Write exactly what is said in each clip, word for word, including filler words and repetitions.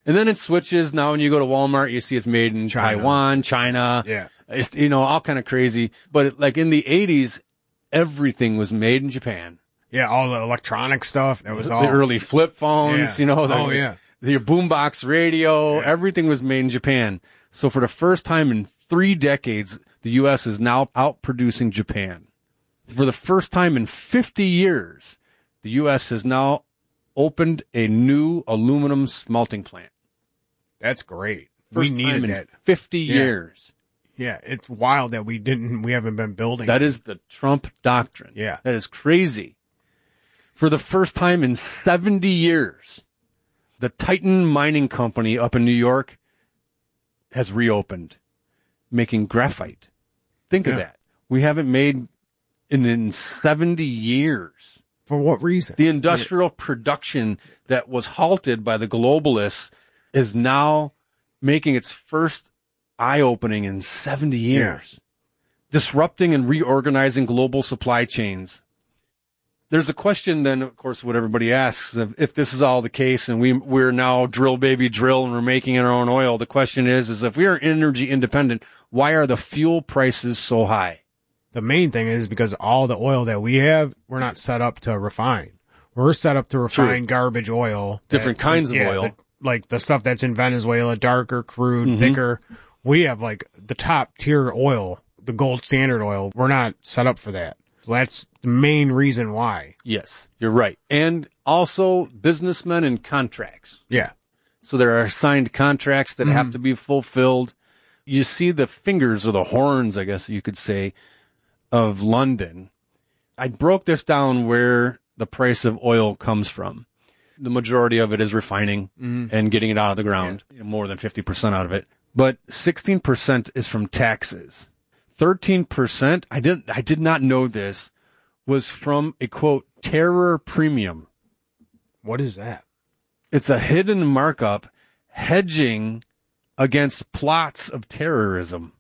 And then it switches. Now when you go to Walmart, you see it's made in China. Taiwan, China. Yeah. It's, you know, all kind of crazy. But like in the eighties, everything was made in Japan. Yeah, all the electronic stuff. That was all. The early flip phones, Yeah. you know. The, Oh, yeah. The boombox radio, Yeah. everything was made in Japan. So for the first time in three decades, the U S is now outproducing Japan. For the first time in fifty years, the U S has now opened a new aluminum smelting plant. That's great. First we needed time in that. fifty Yeah. years. Yeah, it's wild that we didn't, we haven't been building. That is the Trump doctrine. Yeah. That is crazy. For the first time in seventy years, the Titan Mining Company up in New York has reopened, making graphite. Think Yeah. of that. We haven't made in, in seventy years. For what reason? The industrial production that was halted by the globalists is now making its first eye-opening in seventy years. Disrupting and reorganizing global supply chains. There's a question then, of course, what everybody asks, if, if this is all the case and we, we're now drill baby drill and we're making our own oil, the question is, is if we are energy independent, why are the fuel prices so high? The main thing is because all the oil that we have, we're not set up to refine. We're set up to refine True. garbage oil. Different that- kinds of yeah, oil. the- like the stuff that's in Venezuela, darker, crude, Mhm. thicker. We have like the top tier oil, the gold standard oil. We're not set up for that. So that's the main reason why. Yes, you're right. And also businessmen and contracts. Yeah. So there are signed contracts that have to be fulfilled. You see the fingers or the horns, I guess you could say, of London. I broke this down where the price of oil comes from. The majority of it is refining and getting it out of the ground, you know, more than fifty percent out of it. But sixteen percent is from taxes. thirteen percent, I didn't, I did not know this, was from a quote, terror premium. What is that? It's a hidden markup hedging against plots of terrorism.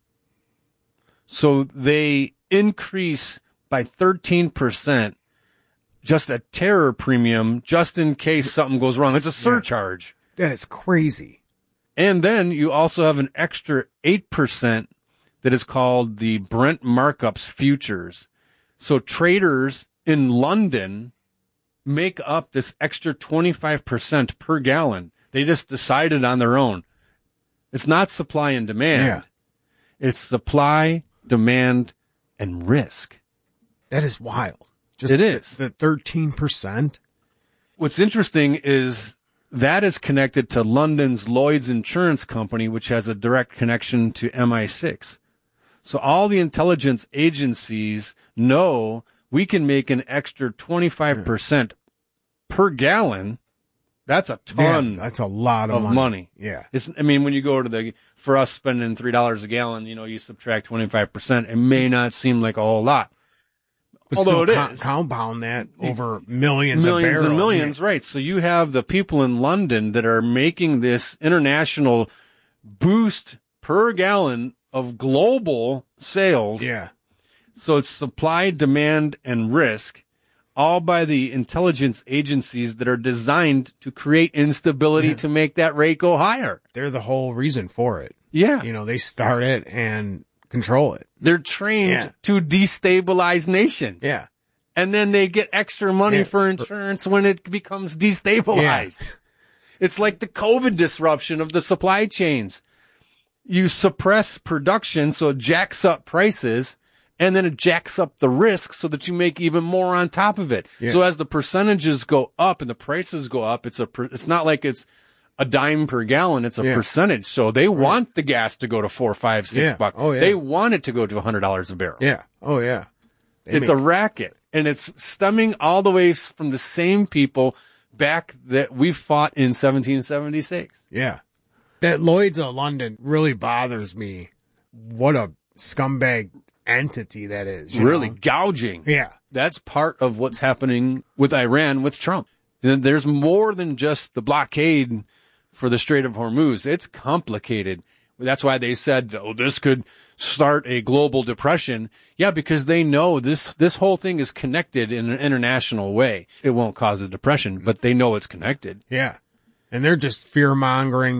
So they increase by thirteen percent just a terror premium just in case something goes wrong. It's a surcharge. That is crazy. And then you also have an extra eight percent that is called the Brent markups futures. So traders in London make up this extra twenty-five percent per gallon. They just decided on their own. It's not supply and demand. Yeah. It's supply, demand, and risk. That is wild. Just It is. The thirteen percent. What's interesting is that is connected to London's Lloyd's Insurance Company, which has a direct connection to M I six. So all the intelligence agencies know we can make an extra twenty-five percent per gallon. That's a ton Yeah, that's a lot of, of money. money. Yeah. It's, I mean, when you go to the, for us spending three dollars a gallon, you know, you subtract twenty-five percent, it may not seem like a whole lot. But Although still it co- is. compound that over millions, Millions of barrels. and millions, right. So you have the people in London that are making this international boost per gallon of global sales. Yeah. So it's supply, demand, and risk, all by the intelligence agencies that are designed to create instability Yeah. to make that rate go higher. They're the whole reason for it. Yeah. You know, they start it and control it. They're trained Yeah. to destabilize nations. Yeah. And then they get extra money Yeah. for insurance when it becomes destabilized. It's like the COVID disruption of the supply chains. You suppress production, so it jacks up prices, and then it jacks up the risk so that you make even more on top of it. Yeah. So as the percentages go up and the prices go up, it's a per, it's not like it's a dime per gallon, it's a Yeah. percentage. So they want the gas to go to four, five, six Yeah. bucks. Oh, yeah. They want it to go to a hundred dollars a barrel. Yeah. Oh, yeah. They It's make- a racket, and it's stemming all the way from the same people back that we fought in seventeen seventy-six. Yeah. That Lloyd's of London really bothers me. What a scumbag entity that is. you Really know? gouging. Yeah. That's part of what's happening with Iran with Trump. And there's more than just the blockade for the Strait of Hormuz. It's complicated. That's why they said, oh, this could start a global depression. Yeah, because they know this, this whole thing is connected in an international way. It won't cause a depression, but they know it's connected. Yeah. And they're just fear mongering